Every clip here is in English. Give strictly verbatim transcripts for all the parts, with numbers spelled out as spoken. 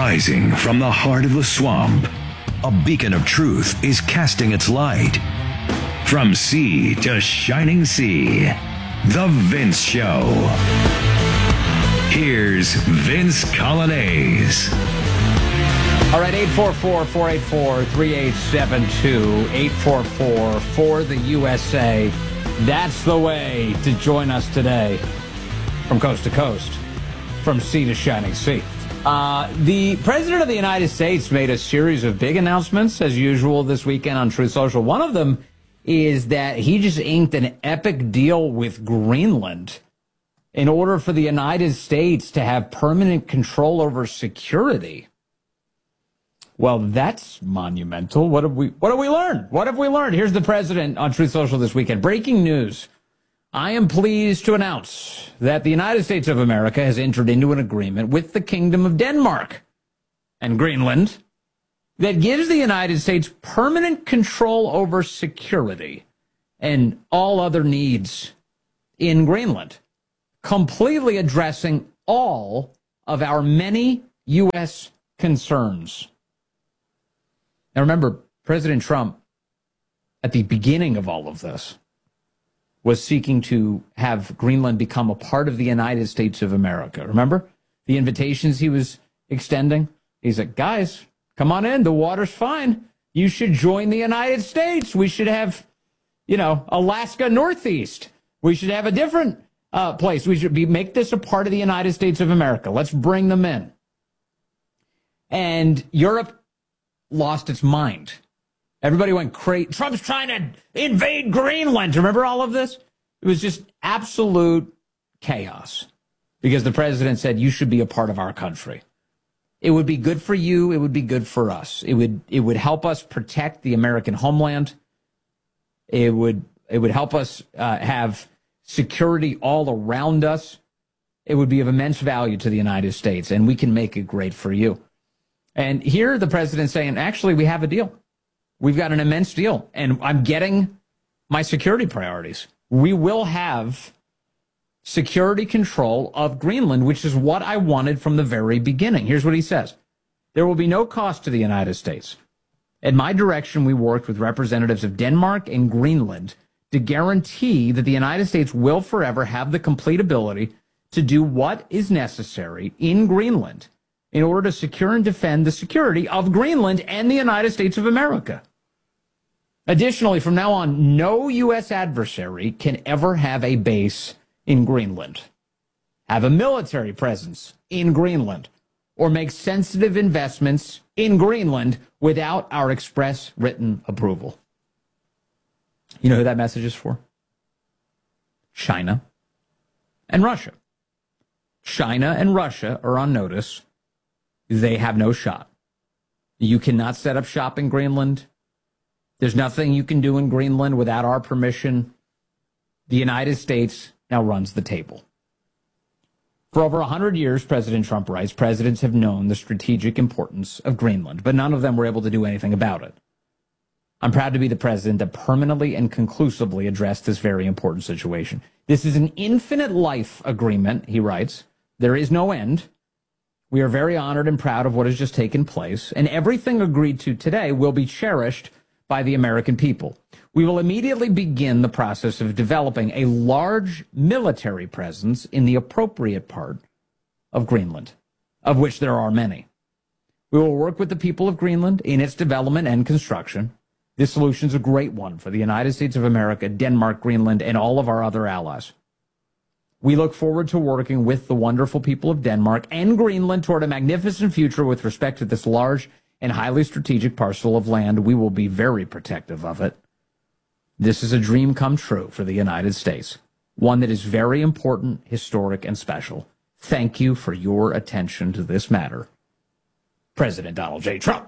Rising from the heart of the swamp, a beacon of truth is casting its light. From sea to shining sea, The Vince Show. Here's Vince Coglianese. All right, eight four four, four eight four, three eight seven two, eight four four for the U S A. That's the way to join us today from coast to coast, from sea to shining sea. Uh, the President of the United States made a series of big announcements, as usual, this weekend on Truth Social. One of them is that he just inked an epic deal with Greenland in order for the United States to have permanent control over security. Well, that's monumental. What have we what have we learned? What have we learned? Here's the president on Truth Social this weekend. Breaking news. I am pleased to announce that the United States of America has entered into an agreement with the Kingdom of Denmark and Greenland that gives the United States permanent control over security and all other needs in Greenland, completely addressing all of our many U S concerns. Now, remember, President Trump, at the beginning of all of this, was seeking to have Greenland become a part of the United States of America. Remember the invitations he was extending? He's like, guys, come on in. The water's fine. You should join the United States. We should have, you know, Alaska Northeast. We should have a different uh, place. We should be make this a part of the United States of America. Let's bring them in. And Europe lost its mind. Everybody went crazy. Trump's trying to invade Greenland. Remember all of this? It was just absolute chaos because the president said, you should be a part of our country. It would be good for you. It would be good for us. It would it would help us protect the American homeland. It would it would help us uh, have security all around us. It would be of immense value to the United States, and we can make it great for you. And here the president's saying, actually, we have a deal. We've got an immense deal, and I'm getting my security priorities. We will have security control of Greenland, which is what I wanted from the very beginning. Here's what he says. There will be no cost to the United States. At my direction, we worked with representatives of Denmark and Greenland to guarantee that the United States will forever have the complete ability to do what is necessary in Greenland in order to secure and defend the security of Greenland and the United States of America. Additionally, from now on, no U S adversary can ever have a base in Greenland, have a military presence in Greenland, or make sensitive investments in Greenland without our express written approval. You know who that message is for? China and Russia. China and Russia are on notice. They have no shot. You cannot set up shop in Greenland. There's nothing you can do in Greenland without our permission. The United States now runs the table. For over one hundred years, President Trump writes, presidents have known the strategic importance of Greenland, but none of them were able to do anything about it. I'm proud to be the president that permanently and conclusively addressed this very important situation. This is an infinite life agreement, he writes. There is no end. We are very honored and proud of what has just taken place, and everything agreed to today will be cherished by the American people. We will immediately begin the process of developing a large military presence in the appropriate part of Greenland, of which there are many. We will work with the people of Greenland in its development and construction. This solution is a great one for the United States of America, Denmark, Greenland, and all of our other allies. We look forward to working with the wonderful people of Denmark and Greenland toward a magnificent future with respect to this large and highly strategic parcel of land. We will be very protective of it. This is a dream come true for the United States, one that is very important, historic, and special. Thank you for your attention to this matter. President Donald J. Trump.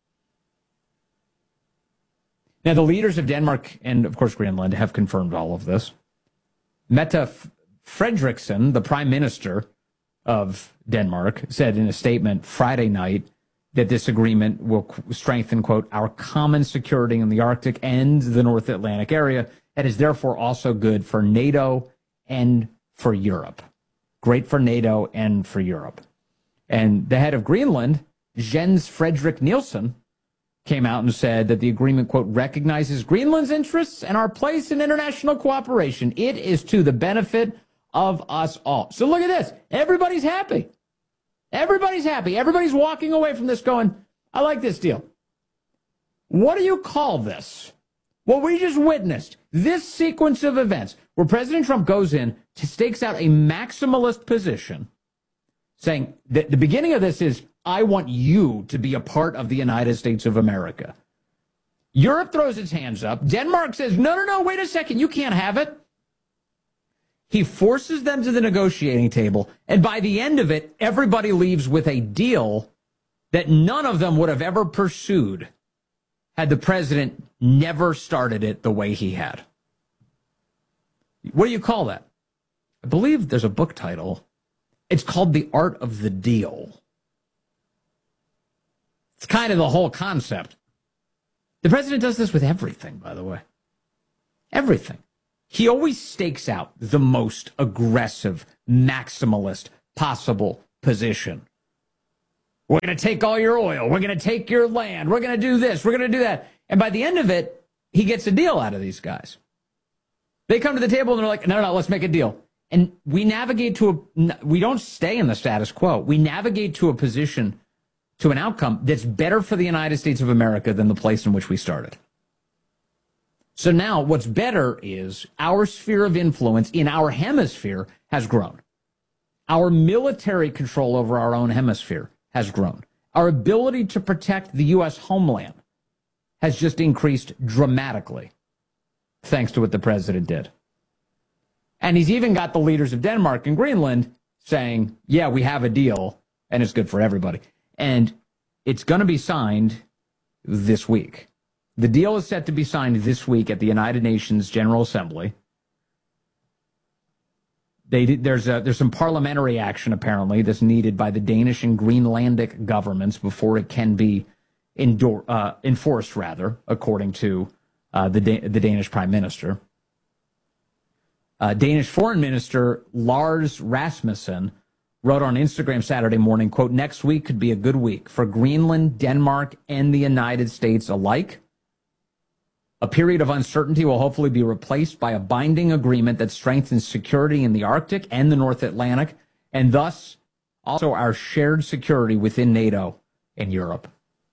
Now, the leaders of Denmark and, of course, Greenland have confirmed all of this. Mette Frederiksen, the prime minister of Denmark, said in a statement Friday night that this agreement will strengthen, quote, our common security in the Arctic and the North Atlantic area, and is therefore also good for NATO and for Europe. Great for NATO and for Europe. And the head of Greenland Jens Frederick Nielsen came out and said that the agreement, quote, recognizes Greenland's interests and our place in international cooperation. It is to the benefit of us all. So look at this. Everybody's happy. Everybody's happy. Everybody's walking away from this going, I like this deal. What do you call this? What we just witnessed, this sequence of events where President Trump goes in, to stakes out a maximalist position, saying that the beginning of this is, I want you to be a part of the United States of America. Europe throws its hands up. Denmark says, no, no, no, wait a second, you can't have it. He forces them to the negotiating table, and by the end of it, everybody leaves with a deal that none of them would have ever pursued had the president never started it the way he had. What do you call that? I believe there's a book title. It's called The Art of the Deal. It's kind of the whole concept. The president does this with everything, by the way. Everything. He always stakes out the most aggressive, maximalist possible position. We're going to take all your oil. We're going to take your land. We're going to do this. We're going to do that. And by the end of it, he gets a deal out of these guys. They come to the table and they're like, no, no, no, let's make a deal. And we navigate to a, we don't stay in the status quo. We navigate to a position, to an outcome that's better for the United States of America than the place in which we started. So now what's better is our sphere of influence in our hemisphere has grown. Our military control over our own hemisphere has grown. Our ability to protect the U S homeland has just increased dramatically, thanks to what the president did. And he's even got the leaders of Denmark and Greenland saying, yeah, we have a deal, and it's good for everybody. And it's going to be signed this week. The deal is set to be signed this week at the United Nations General Assembly. They, there's, a, there's some parliamentary action, apparently, that's needed by the Danish and Greenlandic governments before it can be endor- uh, enforced, rather, according to uh, the, da- the Danish Prime Minister. Uh, Danish Foreign Minister Lars Rasmussen wrote on Instagram Saturday morning, quote, next week could be a good week for Greenland, Denmark, and the United States alike. A period of uncertainty will hopefully be replaced by a binding agreement that strengthens security in the Arctic and the North Atlantic, and thus also our shared security within NATO and Europe.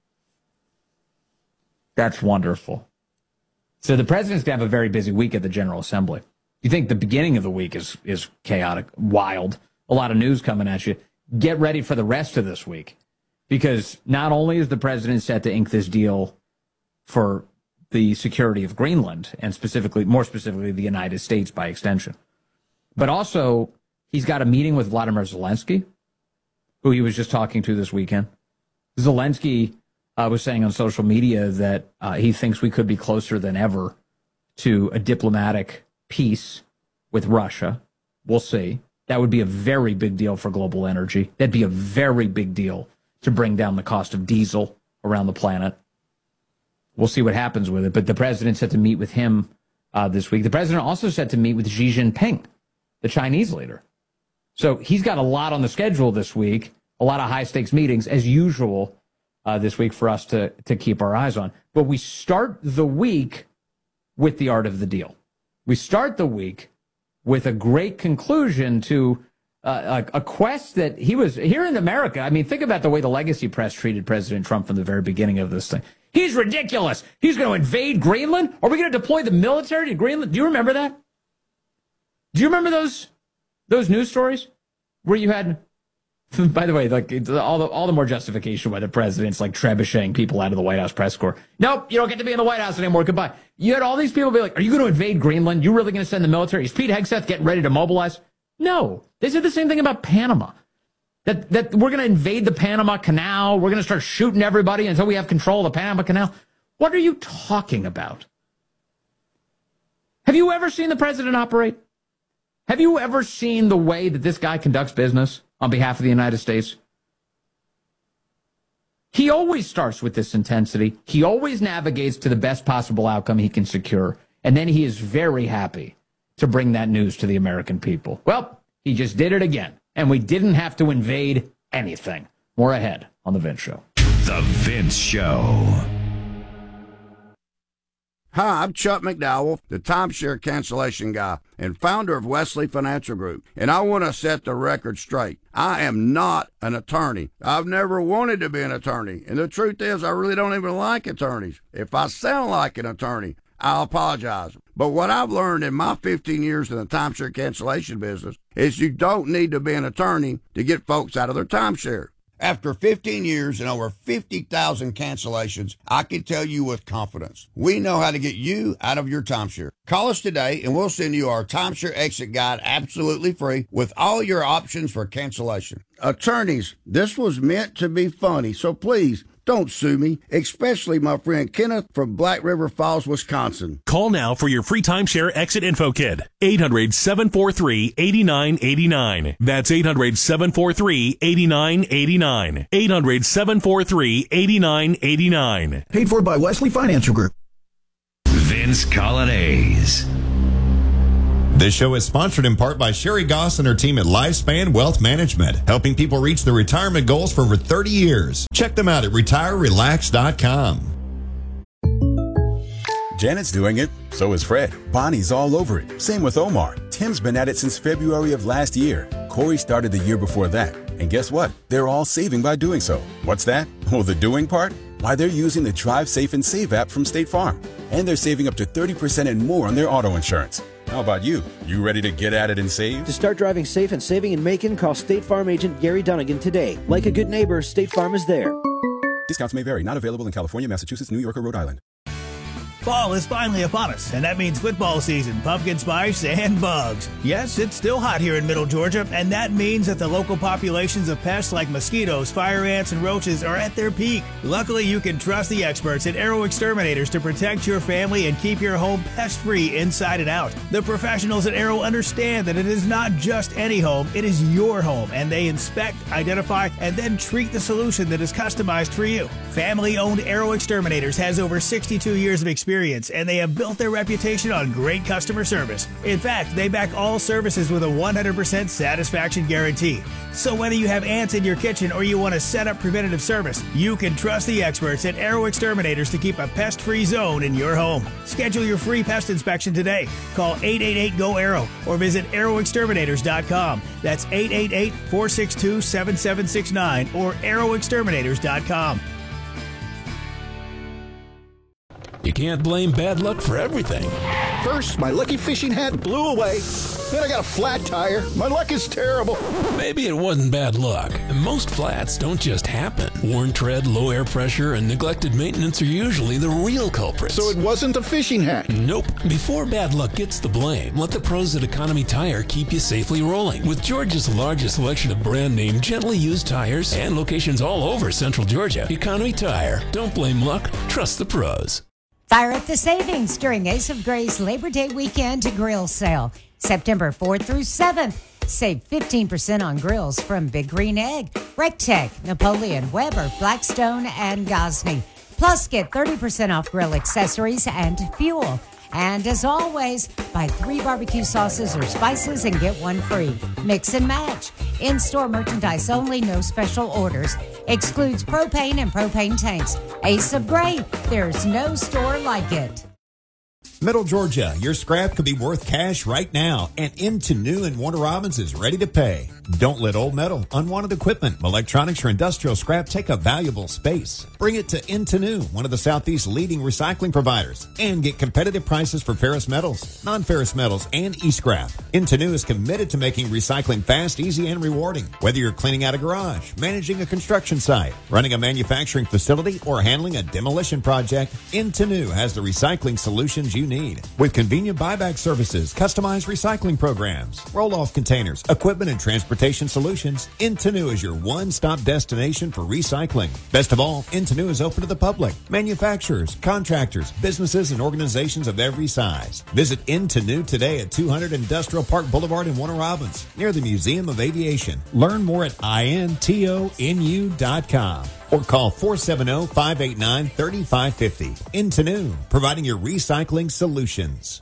That's wonderful. So the president's going to have a very busy week at the General Assembly. You think the beginning of the week is, is chaotic, wild, a lot of news coming at you. Get ready for the rest of this week, because not only is the president set to ink this deal for the security of Greenland, and specifically, more specifically, the United States by extension, but also he's got a meeting with Vladimir Zelensky, who he was just talking to this weekend. Zelensky uh, was saying on social media that uh, he thinks we could be closer than ever to a diplomatic peace with Russia. We'll see. That would be a very big deal for global energy. That'd be a very big deal to bring down the cost of diesel around the planet. We'll see what happens with it. But the president set to meet with him uh, this week. The president also set to meet with Xi Jinping, the Chinese leader. So he's got a lot on the schedule this week, a lot of high-stakes meetings, as usual, uh, this week for us to, to keep our eyes on. But we start the week with the art of the deal. We start the week with a great conclusion to uh, a, a quest that he was here in America. I mean, think about the way the legacy press treated President Trump from the very beginning of this thing. He's ridiculous. He's going to invade Greenland. Are we going to deploy the military to Greenland? Do you remember that? Do you remember those those news stories where you had, by the way, like all the all the more justification why the president's like trebucheting people out of the White House press corps. Nope, you don't get to be in the White House anymore. Goodbye. You had all these people be like, are you going to invade Greenland? You really going to send the military? Is Pete Hegseth getting ready to mobilize? No. They said the same thing about Panama. That that we're going to invade the Panama Canal. We're going to start shooting everybody until we have control of the Panama Canal. What are you talking about? Have you ever seen the president operate? Have you ever seen the way that this guy conducts business on behalf of the United States? He always starts with this intensity. He always navigates to the best possible outcome he can secure. And then he is very happy to bring that news to the American people. Well, he just did it again. And we didn't have to invade anything. More ahead on The Vince Show. The Vince Show. Hi, I'm Chuck McDowell, the timeshare cancellation guy and founder of Wesley Financial Group, and I want to set the record straight. I am not an attorney. I've never wanted to be an attorney, and the truth is I really don't even like attorneys. If I sound like an attorney, I'll apologize. But what I've learned in my fifteen years in the timeshare cancellation business is you don't need to be an attorney to get folks out of their timeshare. After fifteen years and over fifty thousand cancellations, I can tell you with confidence, we know how to get you out of your timeshare. Call us today and we'll send you our timeshare exit guide absolutely free with all your options for cancellation. Attorneys, this was meant to be funny, so please don't sue me, especially my friend Kenneth from Black River Falls, Wisconsin. Call now for your free timeshare exit info kit. eight hundred, seven four three, eight nine eight nine. That's eight hundred, seven four three, eight nine eight nine. eight hundred, seven four three, eight nine eight nine. Paid for by Wesley Financial Group. Vince Colonnese. This show is sponsored in part by Sherry Goss and her team at Lifespan Wealth Management, helping people reach their retirement goals for over thirty years. Check them out at retire relax dot com. Janet's doing it, so is Fred. Bonnie's all over it. Same with Omar. Tim's been at it since February of last year. Corey started the year before that. And guess what? They're all saving by doing so. What's that? Oh, the doing part? Why, they're using the Drive Safe and Save app from State Farm. And they're saving up to thirty percent and more on their auto insurance. How about you? You ready to get at it and save? To start driving safe and saving in Macon, call State Farm agent Gary Dunnigan today. Like a good neighbor, State Farm is there. Discounts may vary. Not available in California, Massachusetts, New York, or Rhode Island. Fall is finally upon us, and that means football season, pumpkin spice, and bugs. Yes, it's still hot here in Middle Georgia, and that means that the local populations of pests like mosquitoes, fire ants, and roaches are at their peak. Luckily, you can trust the experts at Arrow Exterminators to protect your family and keep your home pest-free inside and out. The professionals at Arrow understand that it is not just any home, it is your home, and they inspect, identify, and then treat the solution that is customized for you. Family-owned Arrow Exterminators has over sixty-two years of experience, and they have built their reputation on great customer service. In fact, they back all services with a one hundred percent satisfaction guarantee. So whether you have ants in your kitchen or you want to set up preventative service, you can trust the experts at Arrow Exterminators to keep a pest-free zone in your home. Schedule your free pest inspection today. Call eight eight eight, G O, ARROW or visit arrow exterminators dot com. That's eight eight eight, four six two, seven seven six nine or arrow exterminators dot com. You can't blame bad luck for everything. First, my lucky fishing hat blew away. Then I got a flat tire. My luck is terrible. Maybe it wasn't bad luck. Most flats don't just happen. Worn tread, low air pressure, and neglected maintenance are usually the real culprits. So it wasn't a fishing hat? Nope. Before bad luck gets the blame, let the pros at Economy Tire keep you safely rolling. With Georgia's largest selection of brand name, gently used tires and locations all over Central Georgia, Economy Tire. Don't blame luck. Trust the pros. Fire up the savings during Ace of Gray's Labor Day weekend grill sale. September fourth through seventh. Save fifteen percent on grills from Big Green Egg, Rectech, Napoleon, Weber, Blackstone, and Gosney. Plus, get thirty percent off grill accessories and fuel. And as always, buy three barbecue sauces or spices and get one free. Mix and match. In-store merchandise only, no special orders. Excludes propane and propane tanks. Ace of Gray, there's no store like it. Middle Georgia, your scrap could be worth cash right now, and Into New in Warner Robins is ready to pay. Don't let old metal, unwanted equipment, electronics, or industrial scrap take up valuable space. Bring it to Into New, one of the Southeast's leading recycling providers, and get competitive prices for ferrous metals, non-ferrous metals, and e-scrap. Into New is committed to making recycling fast, easy, and rewarding. Whether you're cleaning out a garage, managing a construction site, running a manufacturing facility, or handling a demolition project, Into New has the recycling solutions you need. With convenient buyback services, customized recycling programs, roll-off containers, equipment, and transportation solutions, Into New is your one-stop destination for recycling. Best of all, Into New is open to the public, manufacturers, contractors, businesses, and organizations of every size. Visit Into New today at two hundred Industrial Park Boulevard in Warner Robins, near the Museum of Aviation. Learn more at intonu dot com. Or call four seven zero, five eight nine, three five five zero. Into New, providing your recycling solutions.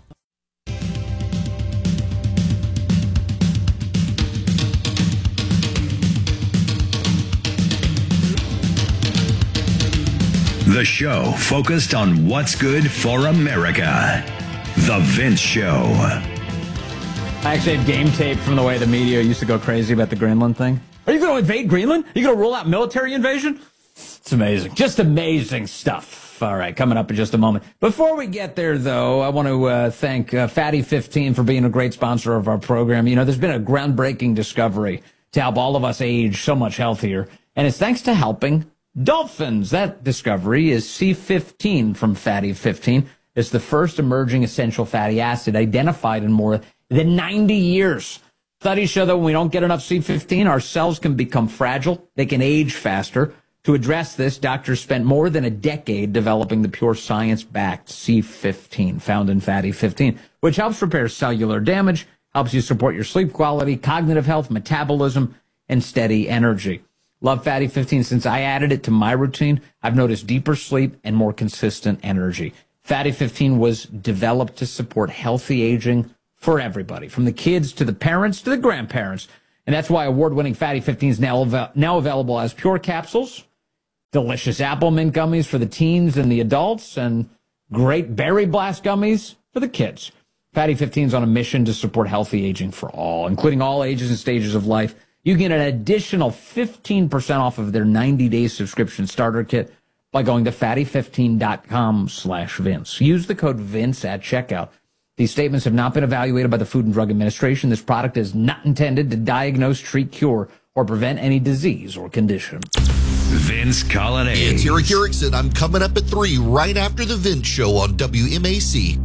The show focused on what's good for America. The Vince Show. I actually had game tape from the way the media used to go crazy about the Greenland thing. Are you going to invade Greenland? Are you going to rule out military invasion? It's amazing. Just amazing stuff. All right, coming up in just a moment. Before we get there, though, I want to uh, thank uh, Fatty fifteen for being a great sponsor of our program. You know, there's been a groundbreaking discovery to help all of us age so much healthier, and it's thanks to helping dolphins. That discovery is C fifteen from Fatty fifteen. It's the first emerging essential fatty acid identified in more than ninety years. Studies show that when we don't get enough C fifteen, our cells can become fragile. They can age faster. To address this, doctors spent more than a decade developing the pure science-backed C fifteen found in Fatty fifteen, which helps repair cellular damage, helps you support your sleep quality, cognitive health, metabolism, and steady energy. Love Fatty fifteen. Since I added it to my routine, I've noticed deeper sleep and more consistent energy. Fatty fifteen was developed to support healthy aging for everybody, from the kids to the parents to the grandparents. And that's why award-winning Fatty fifteen is now, av- now available as pure capsules, delicious apple mint gummies for the teens and the adults, and great berry blast gummies for the kids. Fatty fifteen is on a mission to support healthy aging for all, including all ages and stages of life. You get an additional fifteen percent off of their ninety-day subscription starter kit by going to fatty fifteen dot com slash Vince. Use the code Vince at checkout. These statements have not been evaluated by the Food and Drug Administration. This product is not intended to diagnose, treat, cure, or prevent any disease or condition. Vince Colonnade. It's Eric Erickson. I'm coming up at three right after the Vince Show on W M A C.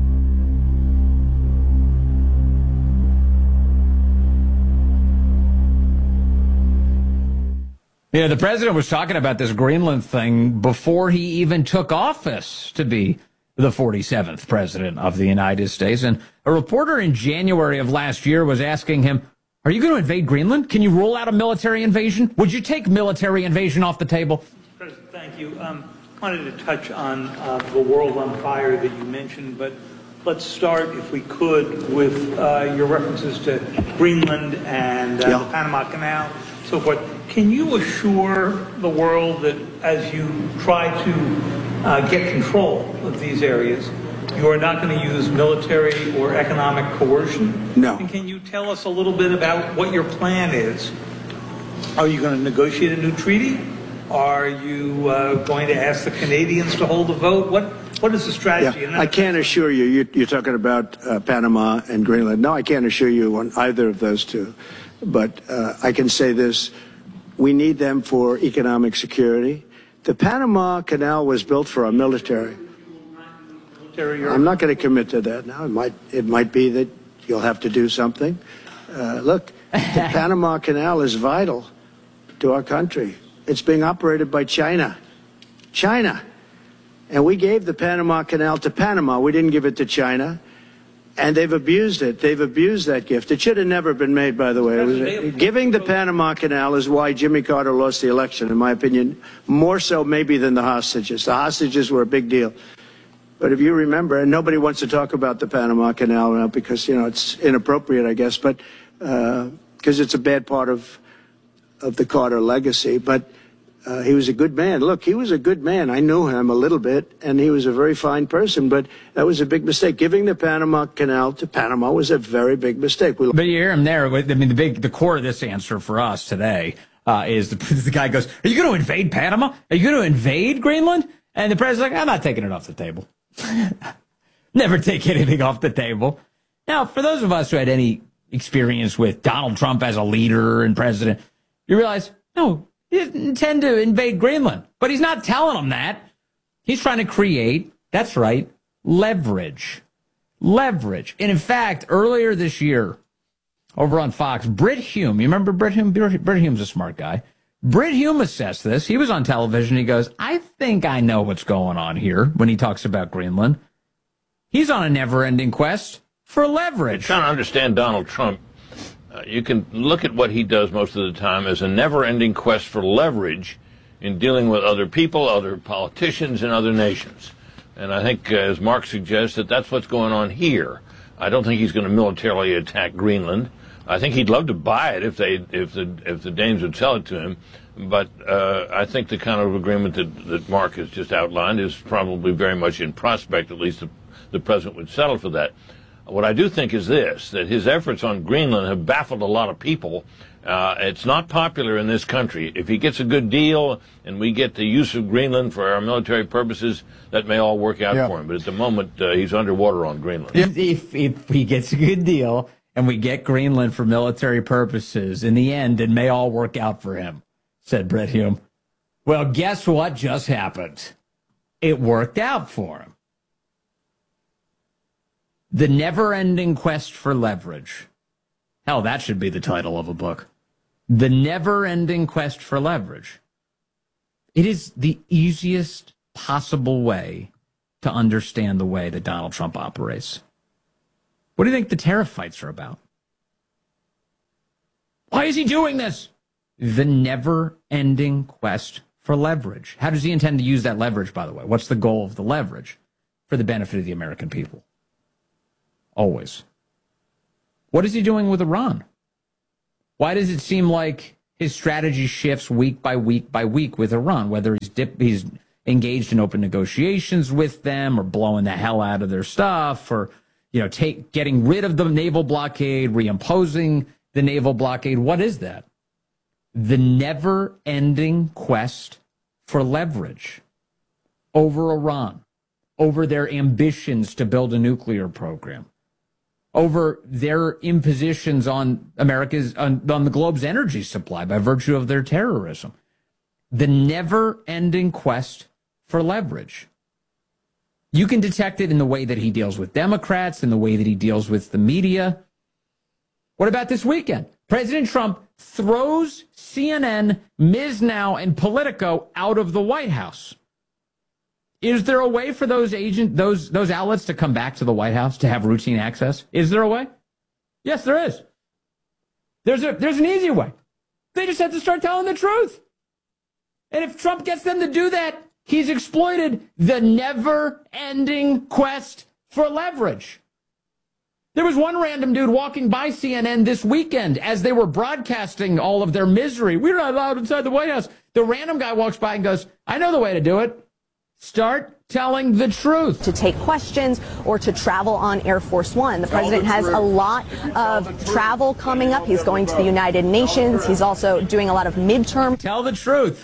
Yeah, the president was talking about this Greenland thing before he even took office to be the forty-seventh president of the United States. And a reporter in January of last year was asking him, are you going to invade Greenland? Can you rule out a military invasion? Would you take military invasion off the table? President, thank you. Um, I wanted to touch on uh, the world on fire that you mentioned, but let's start, if we could, with uh, your references to Greenland and uh, yeah. the Panama Canal, so forth. Can you assure the world that as you try to uh, get control of these areas, you are not going to use military or economic coercion? No. And can you tell us a little bit about what your plan is? Are you going to negotiate a new treaty? Are you uh, going to ask the Canadians to hold a vote? What What is the strategy? Yeah, I can't assure you, you're, you're talking about uh, Panama and Greenland. No, I can't assure you on either of those two. But uh, I can say this, we need them for economic security. The Panama Canal was built for our military. I'm not going to commit to that now. It might, it might be that you'll have to do something. Uh, look, the Panama Canal is vital to our country. It's being operated by China. China. And we gave the Panama Canal to Panama. We didn't give it to China. And they've abused it. They've abused that gift. It should have never been made, by the way. It was, giving the Panama Canal is why Jimmy Carter lost the election, in my opinion, more so maybe than the hostages. The hostages were a big deal. But if you remember, and nobody wants to talk about the Panama Canal now because, you know, it's inappropriate, I guess, but because uh, it's a bad part of, of the Carter legacy. But Uh, he was a good man. Look, he was a good man. I knew him a little bit, and he was a very fine person, but that was a big mistake. Giving the Panama Canal to Panama was a very big mistake. We but you hear him there. I mean, the big, the core of this answer for us today uh, is the, the guy goes, are you going to invade Panama? Are you going to invade Greenland? And the president's like, I'm not taking it off the table. Never take anything off the table. Now, for those of us who had any experience with Donald Trump as a leader and president, you realize, no, he didn't intend to invade Greenland, but he's not telling them that. He's trying to create, that's right, leverage. Leverage. And in fact, earlier this year, over on Fox, Brit Hume, you remember Brit Hume? Brit Hume's a smart guy. Brit Hume assessed this. He was on television. He goes, I think I know what's going on here when he talks about Greenland. He's on a never-ending quest for leverage. Trying to understand Donald Trump. Uh, you can look at what he does most of the time as a never-ending quest for leverage in dealing with other people, other politicians, and other nations. And I think, uh, as Mark suggests, that that's what's going on here. I don't think he's going to militarily attack Greenland. I think he'd love to buy it if they, if the, if the Danes would sell it to him. But uh, I think the kind of agreement that, that Mark has just outlined is probably very much in prospect. At least the, the president would settle for that. What I do think is this, that his efforts on Greenland have baffled a lot of people. Uh, it's not popular in this country. If he gets a good deal and we get the use of Greenland for our military purposes, that may all work out yeah. for him. But at the moment, uh, he's underwater on Greenland. If, if, if he gets a good deal and we get Greenland for military purposes, in the end, it may all work out for him, said Brett Hume. Well, guess what just happened? It worked out for him. The Never-Ending Quest for Leverage. Hell, that should be the title of a book. The Never-Ending Quest for Leverage. It is the easiest possible way to understand the way that Donald Trump operates. What do you think the tariff fights are about? Why is he doing this? The never-ending quest for leverage. How does he intend to use that leverage, by the way? What's the goal of the leverage? For the benefit of the American people. Always. What is he doing with Iran? Why does it seem like his strategy shifts week by week by week with Iran, whether he's dip, he's engaged in open negotiations with them or blowing the hell out of their stuff or, you know, take getting rid of the naval blockade, reimposing the naval blockade? What is that? The never-ending quest for leverage over Iran, over their ambitions to build a nuclear program, over their impositions on America's, on, on the globe's energy supply by virtue of their terrorism. The never-ending quest for leverage. You can detect it in the way that he deals with Democrats, in the way that he deals with the media. What about this weekend? President Trump throws C N N, Miz Now, and Politico out of the White House. Is there a way for those agent those those outlets to come back to the White House to have routine access? Is there a way? Yes, there is. There's a there's an easy way. They just have to start telling the truth. And if Trump gets them to do that, he's exploited the never-ending quest for leverage. There was one random dude walking by C N N this weekend as they were broadcasting all of their misery. We're not allowed inside the White House. The random guy walks by and goes, I know the way to do it. Start telling the truth. To take questions or to travel on Air Force One. The president has a lot of travel coming up. He's going to the United Nations. He's also doing a lot of midterm. Tell the truth.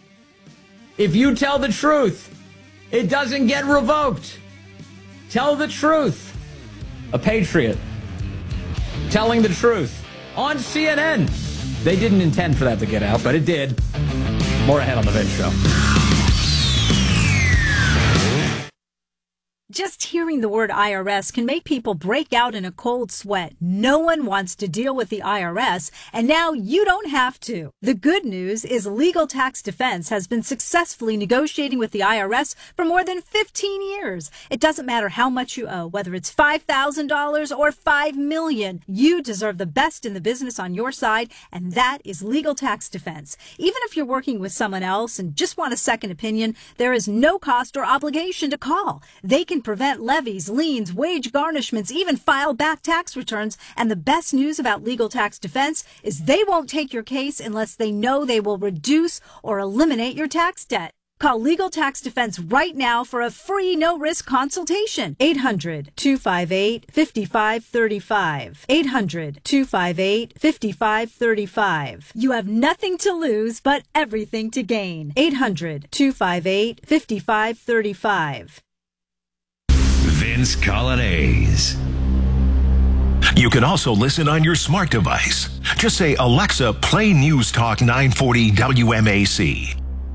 If you tell the truth, it doesn't get revoked. Tell the truth. A patriot telling the truth on C N N. They didn't intend for that to get out, but it did. More ahead on the Vince Show. Just hearing the word I R S can make people break out in a cold sweat. No one wants to deal with the I R S, and now you don't have to. The good news is Legal Tax Defense has been successfully negotiating with the I R S for more than fifteen years. It doesn't matter how much you owe, whether it's five thousand dollars or five million dollars. You deserve the best in the business on your side, and that is Legal Tax Defense. Even if you're working with someone else and just want a second opinion, there is no cost or obligation to call. They can prevent levies, liens, wage garnishments, even file back tax returns. And the best news about Legal Tax Defense is they won't take your case unless they know they will reduce or eliminate your tax debt. Call Legal Tax Defense right now for a free no-risk consultation. eight hundred, two five eight, five five three five. eight hundred, two five eight, five five three five. You have nothing to lose but everything to gain. eight hundred, two five eight, five five three five. Vince Colonnese. You can also listen on your smart device. Just say, Alexa, play News Talk nine forty W M A C.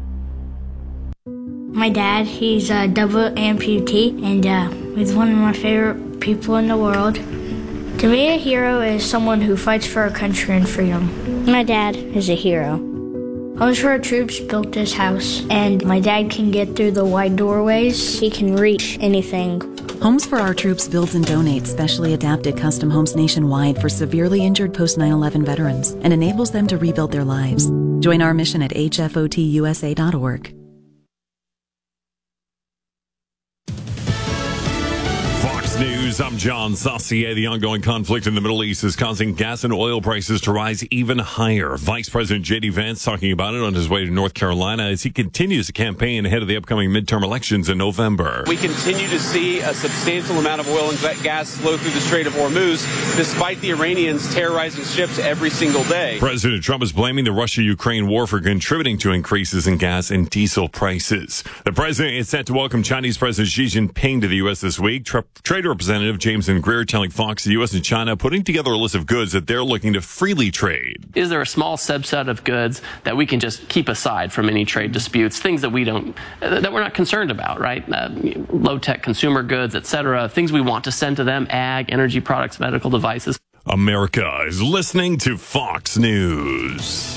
My dad, he's a double amputee, and uh, he's one of my favorite people in the world. To me, a hero is someone who fights for our country and freedom. My dad is a hero. Homes for Our Troops built this house, and my dad can get through the wide doorways. He can reach anything. Homes for Our Troops builds and donates specially adapted custom homes nationwide for severely injured post nine eleven veterans and enables them to rebuild their lives. Join our mission at H F O T U S A dot org. Fox News News. I'm John Saucier. The ongoing conflict in the Middle East is causing gas and oil prices to rise even higher. Vice President J D Vance talking about it on his way to North Carolina as he continues to campaign ahead of the upcoming midterm elections in November. We continue to see a substantial amount of oil and gas flow through the Strait of Hormuz, despite the Iranians terrorizing ships every single day. President Trump is blaming the Russia-Ukraine war for contributing to increases in gas and diesel prices. The president is set to welcome Chinese President Xi Jinping to the U S this week. Tra- Trade Representative Jameson Greer telling Fox the U S and China putting together a list of goods that they're looking to freely trade. Is there a small subset of goods that we can just keep aside from any trade disputes, things that we don't, that we're not concerned about, right? Uh, low-tech consumer goods, et cetera, things we want to send to them, ag, energy products, medical devices. America is listening to Fox News.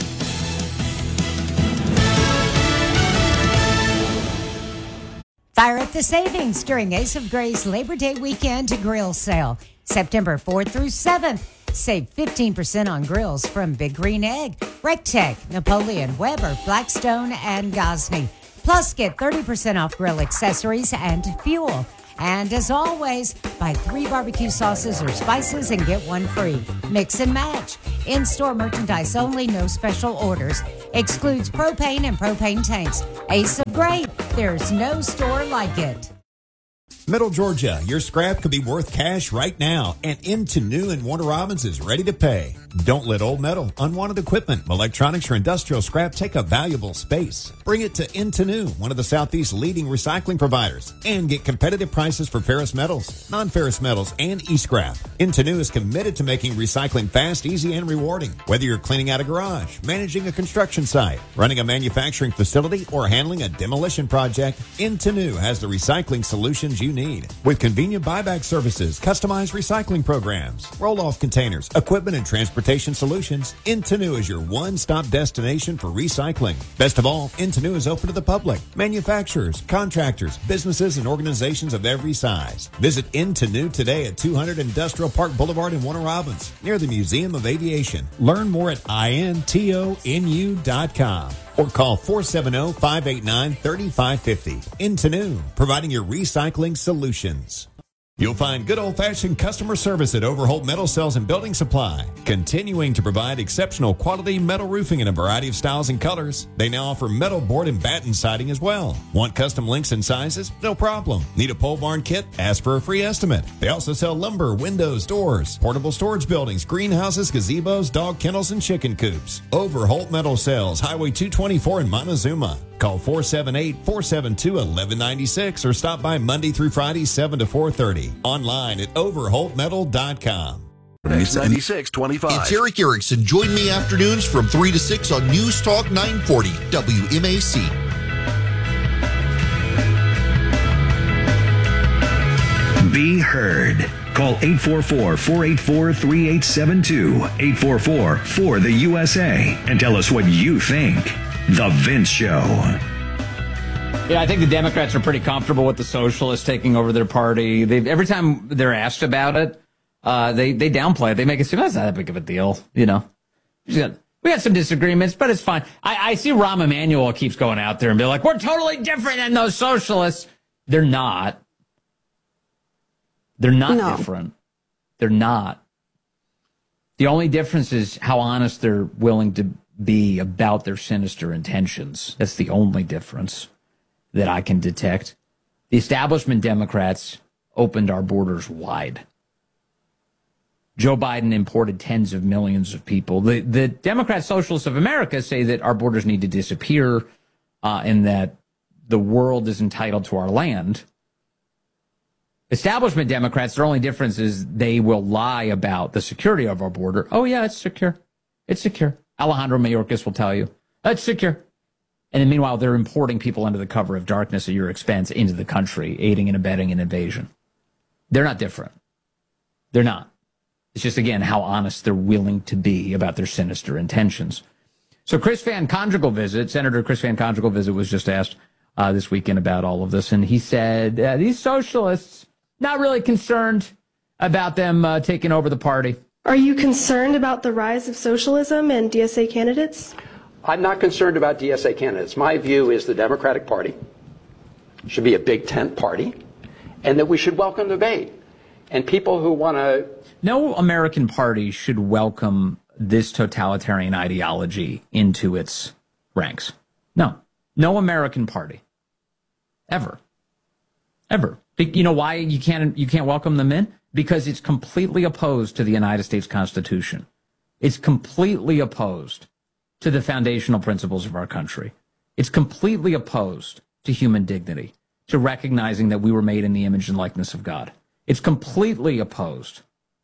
Fire up the savings during Ace of Gray's Labor Day weekend grill sale. September fourth through seventh. Save fifteen percent on grills from Big Green Egg, Rectech, Napoleon, Weber, Blackstone, and Gosney. Plus, get thirty percent off grill accessories and fuel. And as always, buy three barbecue sauces or spices and get one free. Mix and match. In-store merchandise only, no special orders. Excludes propane and propane tanks. Ace of Gray, there's no store like it. Middle Georgia, your scrap could be worth cash right now, and Into New in Warner Robins is ready to pay. Don't let old metal, unwanted equipment, electronics, or industrial scrap take up valuable space. Bring it to Into New, one of the Southeast's leading recycling providers, and get competitive prices for ferrous metals, non-ferrous metals, and e-scrap. Into New is committed to making recycling fast, easy, and rewarding. Whether you're cleaning out a garage, managing a construction site, running a manufacturing facility, or handling a demolition project, Into New has the recycling solutions you need. With convenient buyback services, customized recycling programs, roll-off containers, equipment, and transportation solutions, Into New is your one-stop destination for recycling. Best of all, Into New is open to the public, manufacturers, contractors, businesses, and organizations of every size. Visit Into New today at two hundred Industrial Park Boulevard in Warner Robins, near the Museum of Aviation. Learn more at intonu dot com. Or call four seven zero, five eight nine, three five five zero. Into New, providing your recycling solutions. You'll find good old-fashioned customer service at Overholt Metal Sales and Building Supply, continuing to provide exceptional quality metal roofing in a variety of styles and colors. They now offer metal board and batten siding as well. Want custom lengths and sizes? No problem. Need a pole barn kit? Ask for a free estimate. They also sell lumber, windows, doors, portable storage buildings, greenhouses, gazebos, dog kennels, and chicken coops. Overholt Metal Sales, Highway two twenty-four in Montezuma. Call four seven eight, four seven two, one one nine six or stop by Monday through Friday, seven to four thirty. Online at overholt metal dot com. ninety-six twenty-five. It's Eric Erickson. Join me afternoons from three to six on News Talk nine forty W M A C. Be heard. Call eight four four, four eight four, three eight seven two, eight four four, four the U S A, and tell us what you think. The Vince Show. Yeah, I think the Democrats are pretty comfortable with the socialists taking over their party. They every time they're asked about it, uh, they they downplay it. They make it seem that's not that big of a deal, you know. We got, we got some disagreements, but it's fine. I, I see Rahm Emanuel keeps going out there and be like, "We're totally different than those socialists." They're not. They're not no. different. They're not. The only difference is how honest they're willing to be about their sinister intentions. That's the only difference that I can detect. The establishment Democrats opened our borders wide. Joe Biden imported tens of millions of people. The, the Democrat Socialists of America say that our borders need to disappear uh, and that the world is entitled to our land. Establishment Democrats, their only difference is they will lie about the security of our border. Oh, yeah, it's secure. It's secure. Alejandro Mayorkas will tell you, it's secure. And then meanwhile, they're importing people under the cover of darkness at your expense into the country, aiding and abetting an invasion. They're not different. They're not. It's just, again, how honest they're willing to be about their sinister intentions. So Chris Van Conjugal visit, Senator Chris Van Conjugal visit was just asked uh, this weekend about all of this. And he said, uh, these socialists, not really concerned about them uh, taking over the party. Are you concerned about the rise of socialism and D S A candidates? I'm not concerned about D S A candidates. My view is the Democratic Party should be a big tent party and that we should welcome debate. And people who want to... No American party should welcome this totalitarian ideology into its ranks. No. No American party. Ever. Ever. You know why you can't you can't welcome them in? Because it's completely opposed to the United States Constitution. It's completely opposed to the foundational principles of our country. It's completely opposed to human dignity, to recognizing that we were made in the image and likeness of God. It's completely opposed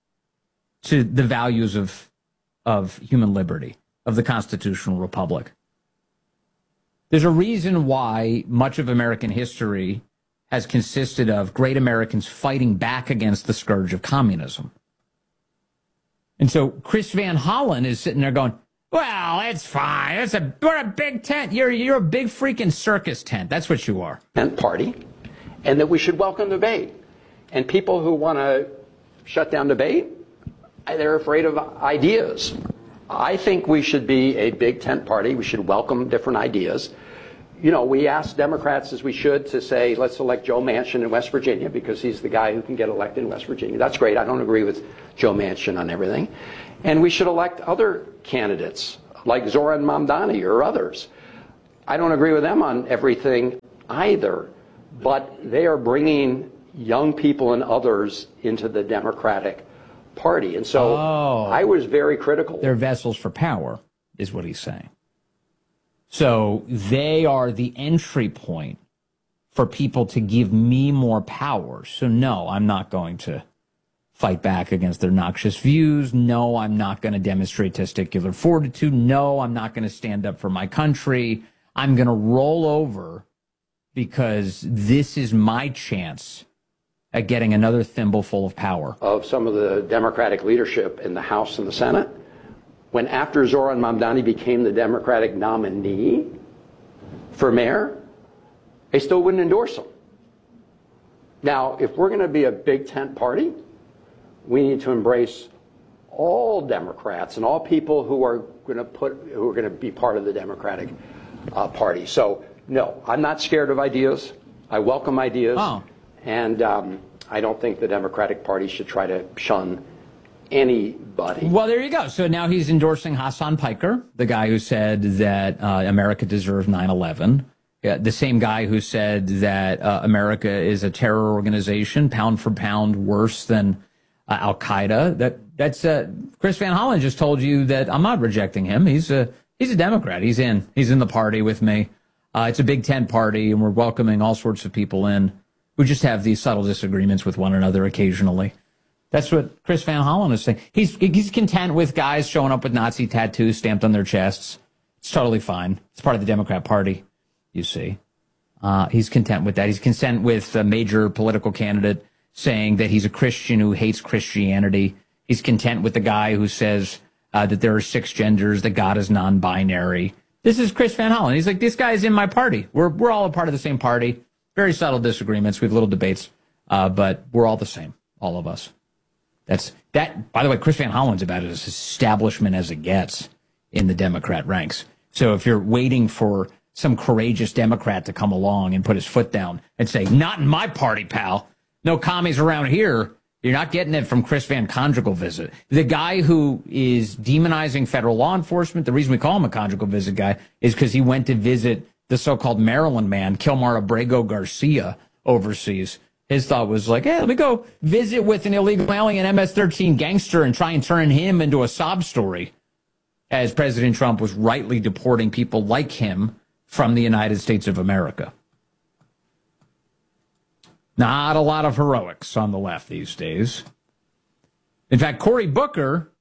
to the values of, of human liberty, of the constitutional republic. There's a reason why much of American history has consisted of great Americans fighting back against the scourge of communism. And so Chris Van Hollen is sitting there going, well, it's fine. It's a, we're a big tent. You're, you're a big freaking circus tent. That's what you are. And party, and that we should welcome debate. And people who want to shut down debate, they're afraid of ideas. I think we should be a big tent party. We should welcome different ideas. You know, we ask Democrats, as we should, to say, let's elect Joe Manchin in West Virginia because he's the guy who can get elected in West Virginia. That's great. I don't agree with Joe Manchin on everything. And we should elect other candidates like Zoran Mamdani or others. I don't agree with them on everything either, but they are bringing young people and others into the Democratic Party. And so oh, I was very critical. They're vessels for power, is what he's saying. So they are the entry point for people to give me more power. So no, I'm not going to fight back against their noxious views. No, I'm not going to demonstrate testicular fortitude. No, I'm not going to stand up for my country. I'm going to roll over because this is my chance at getting another thimbleful of power. Of some of the Democratic leadership in the House and the Senate, when after Zoran Mamdani became the Democratic nominee for mayor, they still wouldn't endorse him. Now, if we're going to be a big tent party, we need to embrace all Democrats and all people who are going to put who are going to be part of the Democratic uh, Party. So, no, I'm not scared of ideas. I welcome ideas, oh. and um, I don't think the Democratic Party should try to shun anybody. Well, there you go. So now he's endorsing Hassan Piker, the guy who said that uh, America deserved nine eleven. Yeah, the same guy who said that uh, America is a terror organization, pound for pound, worse than uh, Al Qaeda. That that's uh, Chris Van Hollen just told you that I'm not rejecting him. He's a he's a Democrat. He's in. He's in the party with me. Uh, it's a big tent party, and we're welcoming all sorts of people in who just have these subtle disagreements with one another occasionally. That's what Chris Van Hollen is saying. He's he's content with guys showing up with Nazi tattoos stamped on their chests. It's totally fine. It's part of the Democrat Party, you see. Uh, he's content with that. He's content with a major political candidate saying that he's a Christian who hates Christianity. He's content with the guy who says uh, that there are six genders, that God is non-binary. This is Chris Van Hollen. He's like, this guy's in my party. We're we're all a part of the same party. Very subtle disagreements. We have little debates, uh, but we're all the same, all of us. That's that. By the way, Chris Van Hollen's about as establishment as it gets in the Democrat ranks. So if you're waiting for some courageous Democrat to come along and put his foot down and say, not in my party, pal. No commies around here. You're not getting it from Chris Van Conjugal Visit. The guy who is demonizing federal law enforcement, the reason we call him a conjugal visit guy is because he went to visit the so-called Maryland man, Kilmar Abrego Garcia, overseas. His thought was like, hey, let me go visit with an illegal alien M S thirteen gangster and try and turn him into a sob story, as President Trump was rightly deporting people like him from the United States of America. Not a lot of heroics on the left these days. In fact, Cory Booker,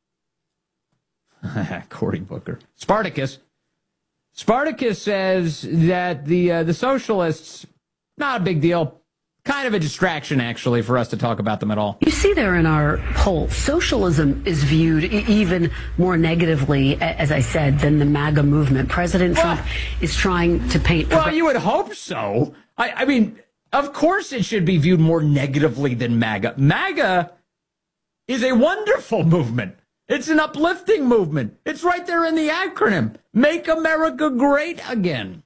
Cory Booker, Spartacus, Spartacus says that the uh, the socialists, not a big deal. Kind of a distraction, actually, for us to talk about them at all. You see there in our poll, socialism is viewed e- even more negatively, as I said, than the MAGA movement. President Trump well, is trying to paint... Well, you would hope so. I, I mean, of course it should be viewed more negatively than MAGA. MAGA is a wonderful movement. It's an uplifting movement. It's right there in the acronym. Make America Great Again.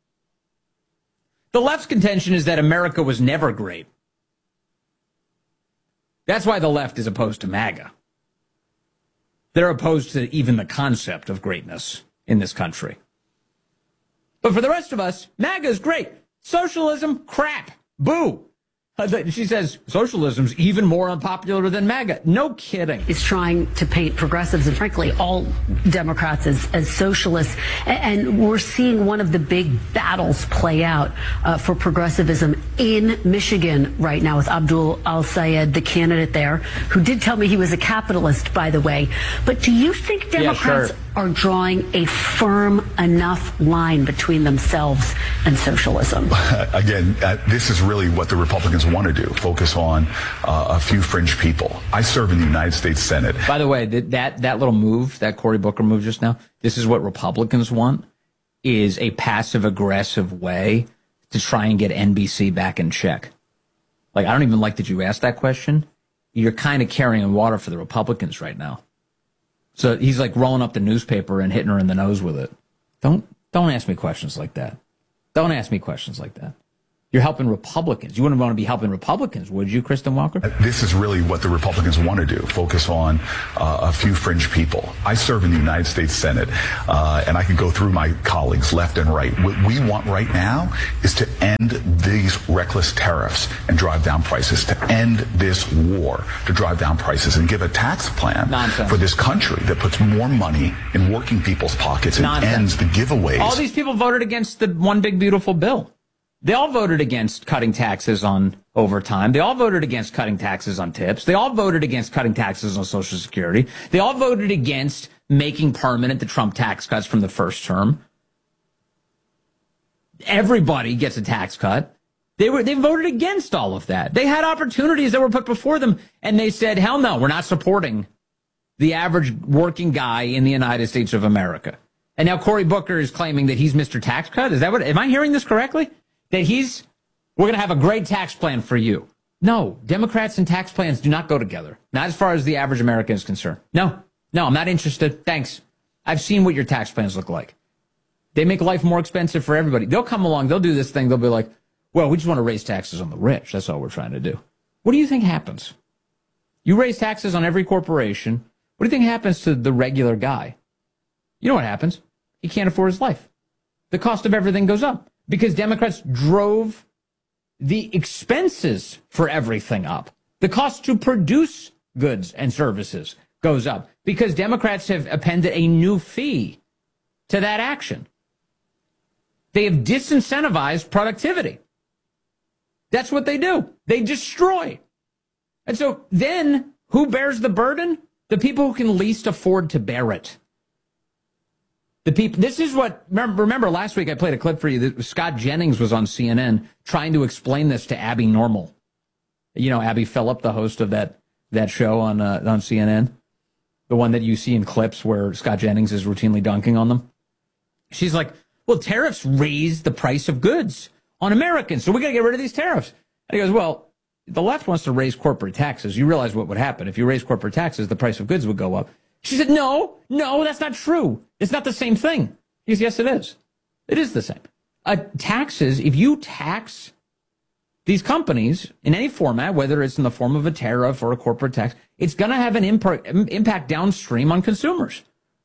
The left's contention is that America was never great. That's why the left is opposed to MAGA. They're opposed to even the concept of greatness in this country. But for the rest of us, MAGA is great. Socialism, crap. Boo. She says socialism's even more unpopular than MAGA. No kidding. Is trying to paint progressives and, frankly, all Democrats as, as socialists. And we're seeing one of the big battles play out uh, for progressivism in Michigan right now with Abdul Al-Sayed, the candidate there, who did tell me he was a capitalist, by the way. But do you think Democrats yeah, sure. are drawing a firm enough line between themselves and socialism? Again, uh, this is really what the Republicans want to do, focus on uh, a few fringe people. I serve in the United States Senate. By the way, that, that little move, that Cory Booker move just now, this is what Republicans want, is a passive-aggressive way to try and get N B C back in check. Like, I don't even like that you asked that question. You're kind of carrying water for the Republicans right now. So he's like rolling up the newspaper and hitting her in the nose with it. Don't don't ask me questions like that. Don't ask me questions like that. You're helping Republicans. You wouldn't want to be helping Republicans, would you, Kristen Walker? This is really what the Republicans want to do, focus on uh, a few fringe people. I serve in the United States Senate, uh, and I can go through my colleagues left and right. What we want right now is to end these reckless tariffs and drive down prices, to end this war, to drive down prices, and give a tax plan Nonsense. for this country that puts more money in working people's pockets and Nonsense. ends the giveaways. All these people voted against the one big beautiful bill. They all voted against cutting taxes on overtime. They all voted against cutting taxes on tips. They all voted against cutting taxes on Social Security. They all voted against making permanent the Trump tax cuts from the first term. Everybody gets a tax cut. They were they voted against all of that. They had opportunities that were put before them, and they said, hell no, we're not supporting the average working guy in the United States of America. And now Cory Booker is claiming that he's Mister Tax Cut. Is that what, am I hearing this correctly? That he's, we're going to have a great tax plan for you. No, Democrats and tax plans do not go together. Not as far as the average American is concerned. No, no, I'm not interested. Thanks. I've seen what your tax plans look like. They make life more expensive for everybody. They'll come along, they'll do this thing, they'll be like, well, we just want to raise taxes on the rich. That's all we're trying to do. What do you think happens? You raise taxes on every corporation. What do you think happens to the regular guy? You know what happens? He can't afford his life. The cost of everything goes up. Because Democrats drove the expenses for everything up. The cost to produce goods and services goes up. Because Democrats have appended a new fee to that action. They have disincentivized productivity. That's what they do. They destroy. And so then who bears the burden? The people who can least afford to bear it. The people, this is what, remember, remember last week I played a clip for you that Scott Jennings was on C N N trying to explain this to Abby Normal. You know, Abby Phillip, the host of that, that show on, uh, on C N N. The one that you see in clips where Scott Jennings is routinely dunking on them. She's like, well, tariffs raise the price of goods on Americans, so we got to get rid of these tariffs. And he goes, well, the left wants to raise corporate taxes. You realize what would happen. If you raise corporate taxes, the price of goods would go up. She said, no, no, that's not true. It's not the same thing. He goes, yes, it is. It is the same. Uh, taxes, if you tax these companies in any format, whether it's in the form of a tariff or a corporate tax, it's going to have an imp- impact downstream on consumers.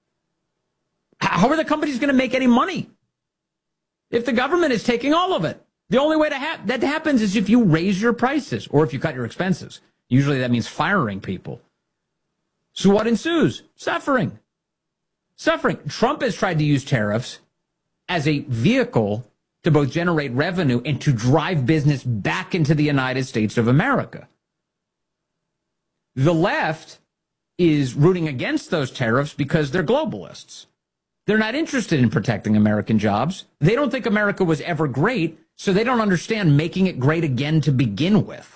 How are the companies going to make any money if the government is taking all of it? The only way to ha- that happens is if you raise your prices or if you cut your expenses. Usually that means firing people. So what ensues? Suffering. Suffering. Trump has tried to use tariffs as a vehicle to both generate revenue and to drive business back into the United States of America. The left is rooting against those tariffs because they're globalists. They're not interested in protecting American jobs. They don't think America was ever great, so they don't understand making it great again to begin with.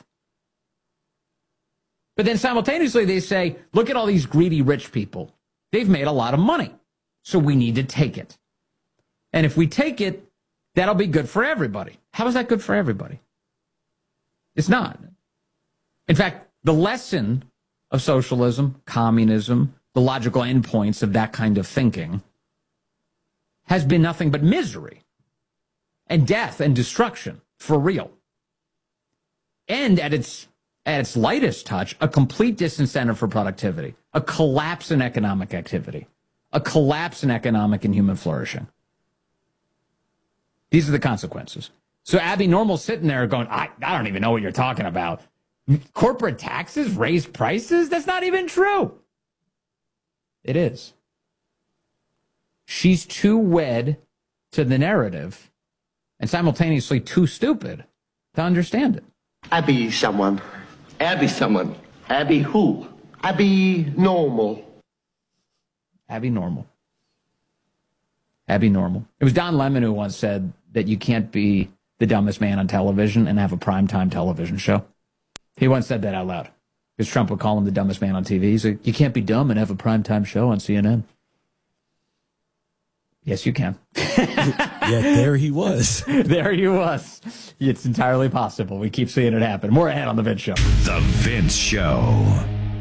But then simultaneously they say, look at all these greedy rich people. They've made a lot of money, so we need to take it. And if we take it, that'll be good for everybody. How is that good for everybody? It's not. In fact, the lesson of socialism, communism, the logical endpoints of that kind of thinking has been nothing but misery and death and destruction for real. And at its at its lightest touch, a complete disincentive for productivity, a collapse in economic activity, a collapse in economic and human flourishing. These are the consequences. So Abby Normal's sitting there going, I, I don't even know what you're talking about. Corporate taxes raise prices? That's not even true. It is. She's too wed to the narrative and simultaneously too stupid to understand it. Abby someone. Abby someone. Abby who? Abby Normal. Abby Normal. Abby Normal. It was Don Lemon who once said that you can't be the dumbest man on television and have a primetime television show. He once said that out loud because Trump would call him the dumbest man on T V. He's like, you can't be dumb and have a primetime show on C N N. Yes, you can. Yeah, there he was. There he was. It's entirely possible. We keep seeing it happen. More ahead on The Vince Show. The Vince Show.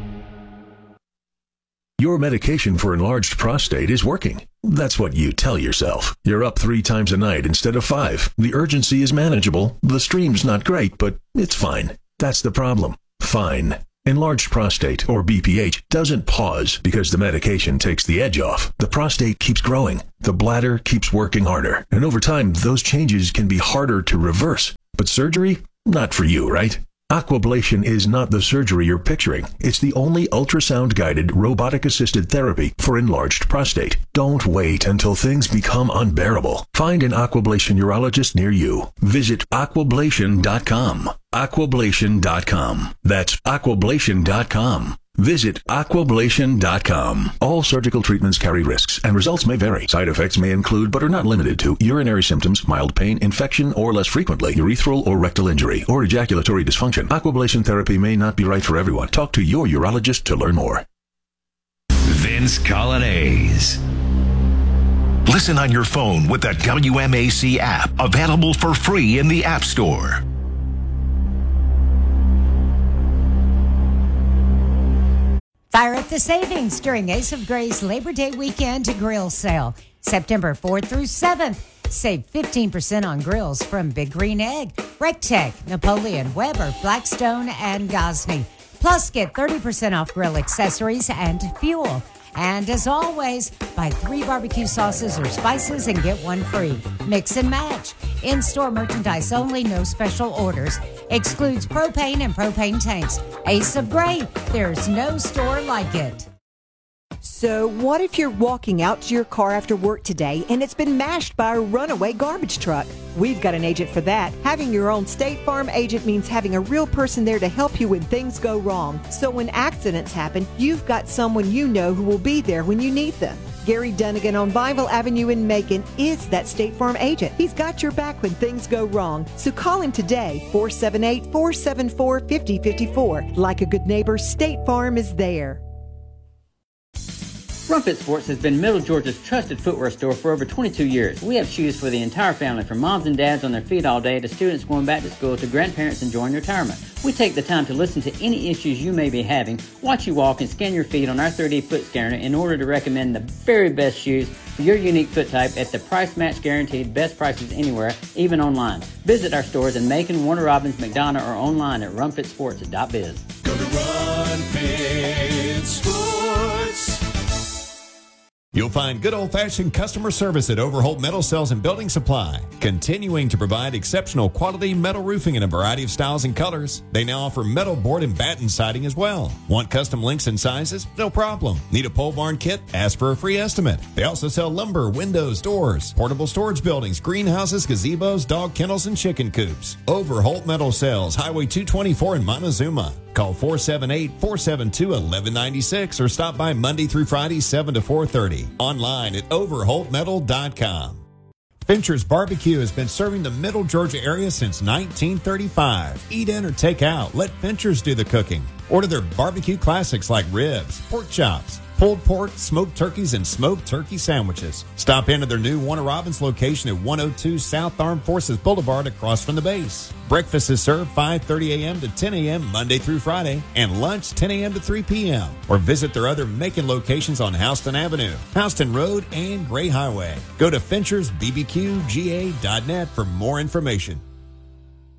Your medication for enlarged prostate is working. That's what you tell yourself. You're up three times a night instead of five. The urgency is manageable. The stream's not great, but it's fine. That's the problem. Fine. Enlarged prostate, or B P H, doesn't pause because the medication takes the edge off. The prostate keeps growing. The bladder keeps working harder. And over time, those changes can be harder to reverse. But surgery? Not for you, right? Aquablation is not the surgery you're picturing. It's the only ultrasound-guided, robotic-assisted therapy for enlarged prostate. Don't wait until things become unbearable. Find an Aquablation urologist near you. Visit aquablation dot com. aquablation dot com. That's aquablation dot com. Visit aquablation dot com. All surgical treatments carry risks, and results may vary. Side effects may include, but are not limited to, urinary symptoms, mild pain, infection, or less frequently, urethral or rectal injury, or ejaculatory dysfunction. Aquablation therapy may not be right for everyone. Talk to your urologist to learn more. Vince Coglianese. Listen on your phone with the W M A C app, available for free in the App Store. Fire up the savings during Ace of Gray's Labor Day weekend grill sale. September fourth through seventh. Save fifteen percent on grills from Big Green Egg, Rectech, Napoleon, Weber, Blackstone, and Gosney. Plus, get thirty percent off grill accessories and fuel. And as always, buy three barbecue sauces or spices and get one free. Mix and match. In-store merchandise only, no special orders. Excludes propane and propane tanks. Ace of Gray, there's no store like it. So what if you're walking out to your car after work today and it's been mashed by a runaway garbage truck? We've got an agent for that. Having your own State Farm agent means having a real person there to help you when things go wrong. So when accidents happen, you've got someone you know who will be there when you need them. Gary Dunnigan on Bible Avenue in Macon is that State Farm agent. He's got your back when things go wrong. So call him today, four seven eight, four seven four, five zero five four. Like a good neighbor, State Farm is there. Rumpet Sports has been Middle Georgia's trusted footwear store for over twenty-two years. We have shoes for the entire family, from moms and dads on their feet all day to students going back to school to grandparents enjoying retirement. We take the time to listen to any issues you may be having, watch you walk, and scan your feet on our three D foot scanner in order to recommend the very best shoes for your unique foot type at the price match guaranteed best prices anywhere, even online. Visit our stores in Macon, Warner Robins, McDonough, or online at rumpet sports dot biz. Go to Rumpet Sports. You'll find good old-fashioned customer service at Overholt Metal Sales and Building Supply, continuing to provide exceptional quality metal roofing in a variety of styles and colors. They now offer metal board and batten siding as well. Want custom lengths and sizes? No problem. Need a pole barn kit? Ask for a free estimate. They also sell lumber, windows, doors, portable storage buildings, greenhouses, gazebos, dog kennels, and chicken coops. Overholt Metal Sales, Highway two twenty-four in Montezuma. Call four seven eight, four seven two, one one nine six or stop by Monday through Friday, seven to four thirty. Online at overholt metal dot com. Fincher's Barbecue has been serving the Middle Georgia area since nineteen thirty-five. Eat in or take out. Let Fincher's do the cooking. Order their barbecue classics like ribs, pork chops, pulled pork, smoked turkeys, and smoked turkey sandwiches. Stop in at their new Warner Robins location at one oh two South Armed Forces Boulevard across from the base. Breakfast is served five thirty a.m. to ten a.m. Monday through Friday, and lunch ten a.m. to three p.m. Or visit their other Macon locations on Houston Avenue, Houston Road, and Gray Highway. Go to Finchers B B Q G A dot net for more information.